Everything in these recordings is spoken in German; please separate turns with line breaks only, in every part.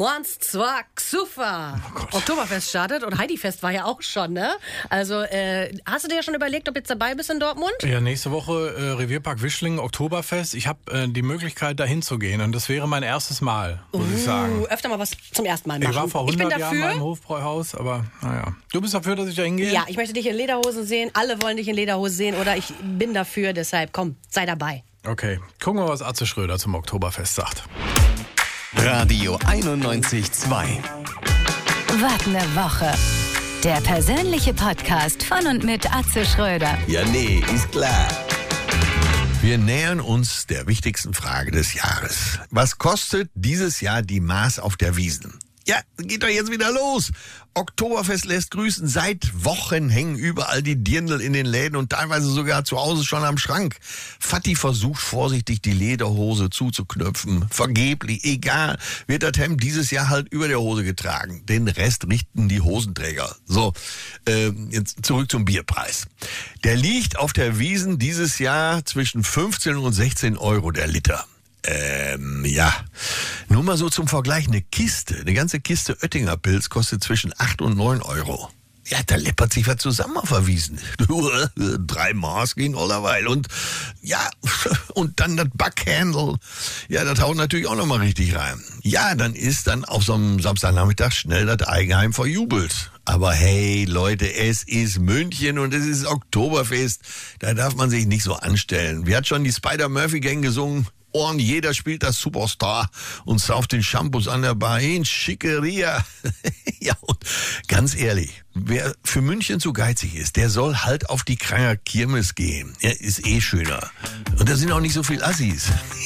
Und zwar Xufa. Oktoberfest startet und Heidifest war ja auch schon, ne? Also, hast du dir ja schon überlegt, ob du jetzt dabei bist in Dortmund?
Ja, nächste Woche Revierpark Wischlingen, Oktoberfest. Ich habe die Möglichkeit, da hinzugehen und das wäre mein erstes Mal, muss ich sagen.
Öfter mal was zum ersten Mal machen.
Ich war vor 100 Jahren
dafür.
mal im Hofbräuhaus, aber naja. Du bist dafür, dass ich da hingehe?
Ja, ich möchte dich in Lederhosen sehen. Alle wollen dich in Lederhosen sehen oder ich bin dafür, deshalb komm, sei dabei.
Okay, gucken wir, was Atze Schröder zum Oktoberfest sagt.
Radio 91.2.
Wart eine Woche. Der persönliche Podcast von und mit Atze Schröder.
Ja, nee, ist klar. Wir nähern uns der wichtigsten Frage des Jahres. Was kostet dieses Jahr die Maß auf der Wiesn? Ja, geht doch jetzt wieder los. Oktoberfest lässt grüßen. Seit Wochen hängen überall die Dirndl in den Läden und teilweise sogar zu Hause schon am Schrank. Vati versucht vorsichtig, die Lederhose zuzuknöpfen. Vergeblich, egal, wird das Hemd dieses Jahr halt über der Hose getragen. Den Rest richten die Hosenträger. So, jetzt zurück zum Bierpreis. Der liegt auf der Wiesn dieses Jahr zwischen 15 und 16 Euro der Liter. Ja. Nur mal so zum Vergleich, eine ganze Kiste Oettinger Pilz kostet zwischen 8 und 9 Euro. Ja, da läppert sich was zusammen auf der Wiesn. 3 Maß gehen allerweil. Und ja, und dann das Backhandle. Ja, das haut natürlich auch nochmal richtig rein. Ja, dann ist dann auf so einem Samstagnachmittag schnell das Eigenheim verjubelt. Aber hey, Leute, es ist München und es ist Oktoberfest. Da darf man sich nicht so anstellen. Wie hat schon die Spider-Murphy-Gang gesungen? Und jeder spielt das Superstar und sauft den Shampoos an der Bar hin. Schickeria. Ja, und ganz ehrlich, wer für München zu geizig ist, der soll halt auf die Kranger Kirmes gehen. Ja, ist eh schöner. Und da sind auch nicht so viel Assis.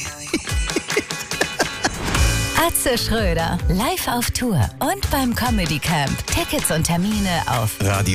Atze Schröder, live auf Tour und beim Comedy Camp. Tickets und Termine auf
Radio